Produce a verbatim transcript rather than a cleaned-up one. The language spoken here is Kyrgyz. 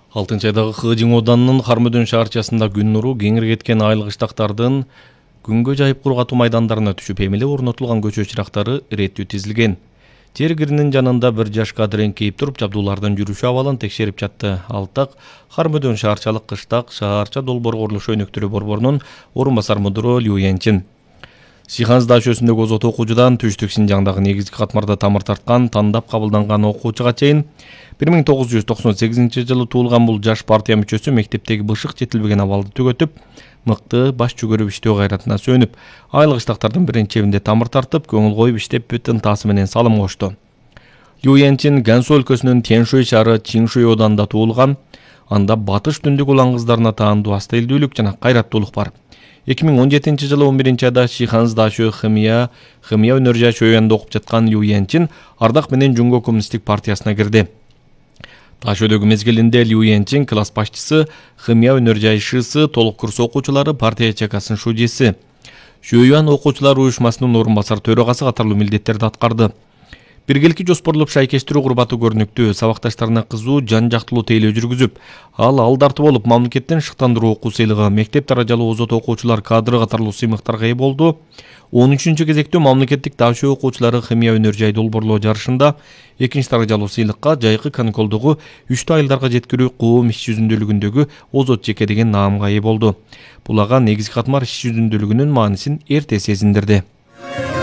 алтынчы айдагы Хыжың оданынын Хармөдөн шаарчасында күн нуру кеңири кеткен айыл кыштактардын күнгө жайып кургатуу майдандарына түшүп, эмеле орнотулган көчө чырактары иреттүү тизилген. Жер киринин жанында бир жаш кадыр эңкейип туруп, жабдуулардын жүрүшү абалын текшерип жатты. Ал так Хармөдөн шаарчалык кыштак шаарча долбоор курулуш өнөктөрү борборунун орун басар мудуру Лю Янчин. Сиханс дачөсүндөгү озот окуучудан түштүк Синжаңдагы негизги катмарда тамыр тарткан, тандап кабылданган окуучуга чейин бир миң тогуз жүз токсон сегизинчи жылы туулган бул жаш партия мүчөсү мектептеги бышык жетилбеген абалды түгөтүп, мыкты баш жүгөрүп иштөө кайратына сөнүп, айыл кыштактардын биринчебинде тамыр тартып, көңүл коюп иштеп ынтасы менен салым кошту. Лю Янчин Гансу өлкөсүнүн Тяньшуй шаары Чиншуй оданында туулган. Анда батыш түндүк улан кыздарына таандуу аста элдүүлүк жана кайраттуулук бар. эки миң он жетинчи жылы он биринчи айда Сиханс дачө химия химия өнөр жай чөйөнүндө окуп жаткан Лю Янчин Ардак менен Жунго коммунисттик партиясына кирди. Ташөдөгү мезгилинде Лю Янчин класс башчысы, химия өнөр жай шысы, толук курс окуучулары партия ЧКсынын шужеси. Шүйөн окуучулар уюшмасынын орун басар төрагасы катарлуу милдеттерди аткарды. Биргеликке жоспорлоп шайкештирүү курбаты көрүнүктүү, сабакташтарына кызуу жан жактылуу тейлөө жүргүзүп, ал ал дарты болуп, мамлекеттен шыктандыруу окуу сыйлыгы, мектеп даражалуу озот окуучулар кадры катарлуу сыймыктарга ээ болду. он үчүнчү кезекте мамлекеттик дачө окуучулары химия өнөр жай долбоорлоо жарышында экинчи даражалуу сыйлыкка жайкы каникулдугу үчтө айылдарга жеткирүү коом иш жүзүндөлүгүндөгү озот жеке деген наамга ээ болду. Бул ага негизги катмар иш жүзүндөлүгүнүн маанисин эрте сезиндирди.